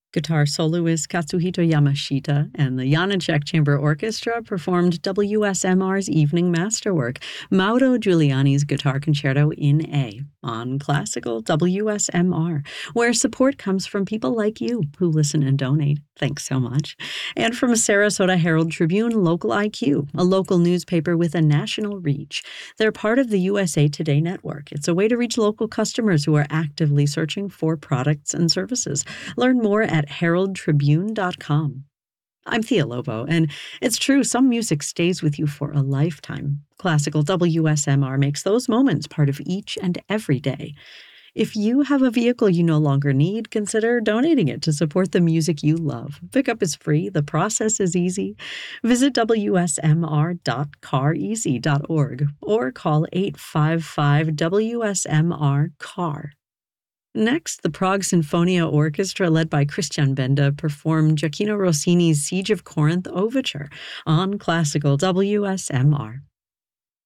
Guitar soloist Katsuhito Yamashita and the Janacek Chamber Orchestra performed WSMR's evening masterwork, Mauro Giuliani's Guitar Concerto in A, on classical WSMR, where support comes from people like you who listen and donate. Thanks so much. And from Sarasota Herald Tribune, Local IQ, a local newspaper with a national reach. They're part of the USA Today network. It's a way to reach local customers who are actively searching for products and services. Learn more at heraldtribune.com. I'm Thea Lobo, and it's true, some music stays with you for a lifetime. Classical WSMR makes those moments part of each and every day. If you have a vehicle you no longer need, consider donating it to support the music you love. Pickup is free. The process is easy. Visit wsmr.careasy.org or call 855-WSMR-CAR. Next, the Prague Sinfonia Orchestra, led by Christian Benda, performed Gioacchino Rossini's Siege of Corinth Overture on classical WSMR.